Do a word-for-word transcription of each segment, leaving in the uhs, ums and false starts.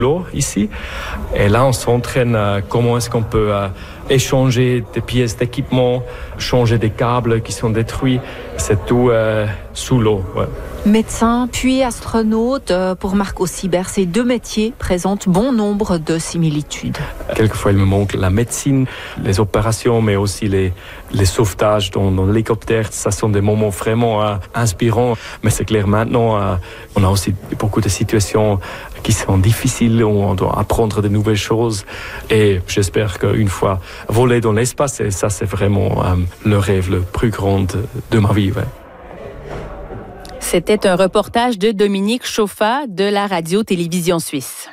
l'eau ici. Et là, on s'entraîne euh, comment est-ce qu'on peut euh, échanger des pièces d'équipement, changer des câbles qui sont détruits. C'est tout euh, sous l'eau. Ouais. Médecin puis astronaute, pour Marco Sibert, ces deux métiers présentent bon nombre de similitudes. Quelquefois, il me manque la médecine, les opérations, mais aussi les, les sauvetages dans, dans l'hélicoptère. Ça sont des moments vraiment euh, inspirants. Mais c'est clair, maintenant, euh, on a aussi beaucoup de situations qui sont difficiles, où on doit apprendre de nouvelles choses. Et j'espère qu'une fois voler dans l'espace, et ça, c'est vraiment euh, le rêve le plus grand de, de ma vie. Ouais. C'était un reportage de Dominique Chauffa de la Radio-Télévision Suisse.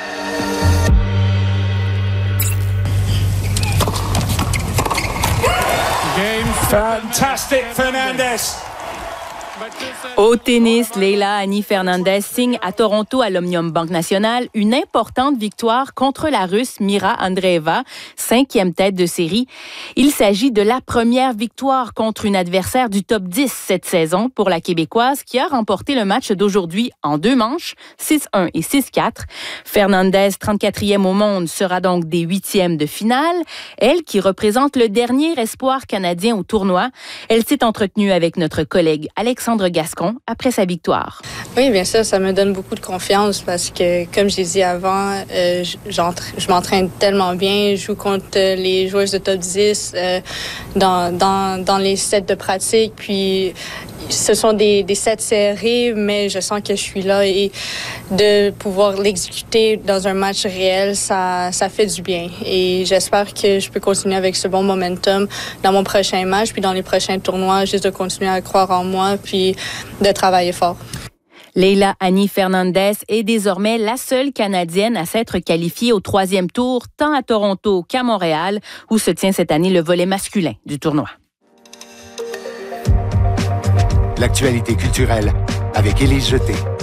Fantastic Fernandez. Au tennis, Leylah Hani Fernandez signe à Toronto à l'Omnium Banque Nationale une importante victoire contre la Russe Mira Andreeva, cinquième tête de série. Il s'agit de la première victoire contre une adversaire du top dix cette saison pour la Québécoise qui a remporté le match d'aujourd'hui en deux manches, six un et six quatre. Fernandez, trente-quatrième au monde, sera donc des huitièmes de finale. Elle qui représente le dernier espoir canadien au tournoi. Elle s'est entretenue avec notre collègue Alexandre Gascon après sa victoire. Oui, bien sûr, ça me donne beaucoup de confiance parce que, comme j'ai dit avant, euh, je m'entraîne tellement bien. Je joue contre les joueuses de top dix euh, dans, dans, dans les sets de pratique. Puis, ce sont des, des sets serrés, mais je sens que je suis là et de pouvoir l'exécuter dans un match réel, ça, ça fait du bien. Et j'espère que je peux continuer avec ce bon momentum dans mon prochain match, puis dans les prochains tournois, juste de continuer à croire en moi, puis de travailler fort. Leylah Hani Fernandez est désormais la seule Canadienne à s'être qualifiée au troisième tour, tant à Toronto qu'à Montréal, où se tient cette année le volet masculin du tournoi. L'actualité culturelle avec Élise Jeté.